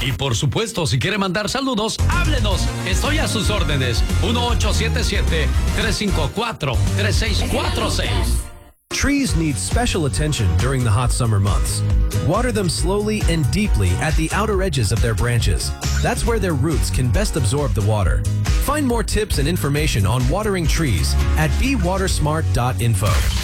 Y por supuesto, si quiere mandar saludos, háblenos. Estoy a sus órdenes. 1877-354-3646. Trees need special attention during the hot summer months. Water them slowly and deeply at the outer edges of their branches. That's where their roots can best absorb the water. Find more tips and information on watering trees at bewatersmart.info.